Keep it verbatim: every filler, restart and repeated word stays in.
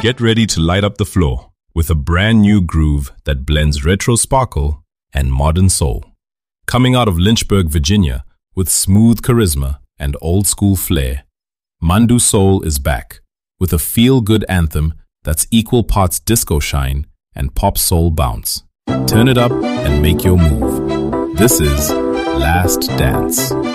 Get ready to light up the floor with a brand new groove that blends retro sparkle and modern soul. Coming out of Lynchburg, Virginia, with smooth charisma and old-school flair, Mandu Soul is back with a feel-good anthem that's equal parts disco shine and pop soul bounce. Turn it up and make your move. This is Last Dance.